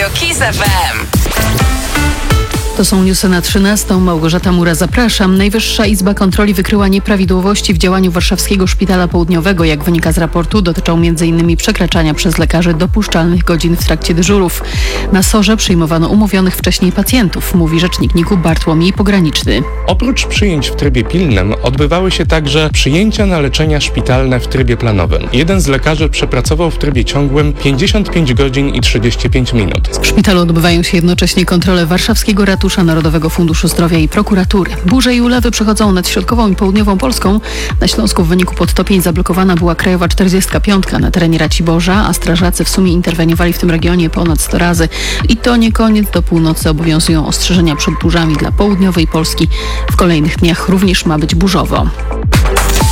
Radio KISS FM. To są newsy na 13. Małgorzata Mura, zapraszam. Najwyższa Izba Kontroli wykryła nieprawidłowości w działaniu Warszawskiego Szpitala Południowego. Jak wynika z raportu, dotyczą m.in. przekraczania przez lekarzy dopuszczalnych godzin w trakcie dyżurów. Na SOR-ze przyjmowano umówionych wcześniej pacjentów, mówi rzecznik NIK-u Bartłomiej Pograniczny. Oprócz przyjęć w trybie pilnym odbywały się także przyjęcia na leczenia szpitalne w trybie planowym. Jeden z lekarzy przepracował w trybie ciągłym 55 godzin i 35 minut. W szpitalu odbywają się jednocześnie kontrole Warszawskiego Ratusza, Narodowego Funduszu Zdrowia i Prokuratury. Burze i ulewy przechodzą nad środkową i południową Polską. Na Śląsku w wyniku podtopień zablokowana była krajowa 45 na terenie Raciborza, a strażacy w sumie interweniowali w tym regionie ponad 100 razy. I to nie koniec. Do północy obowiązują ostrzeżenia przed burzami dla południowej Polski. W kolejnych dniach również ma być burzowo.